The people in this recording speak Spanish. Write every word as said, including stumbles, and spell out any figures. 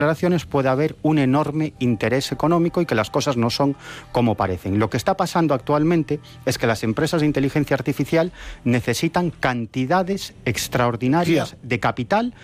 declaraciones puede haber un enorme interés económico y que las cosas no son como parecen. Lo que está pasando actualmente es que las empresas de inteligencia artificial necesitan cantidades extraordinarias de capital